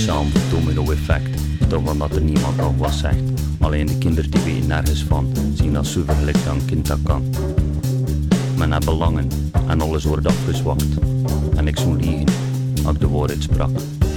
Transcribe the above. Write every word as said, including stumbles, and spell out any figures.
hetzelfde domino-effect, toch omdat er niemand nog wat zegt. Alleen de kinderen die weten nergens van, zien dat zoveel gelijk dat een kind dat kan. Men heeft belangen en alles wordt afgezwakt. En ik zou liegen als ik de waarheid sprak.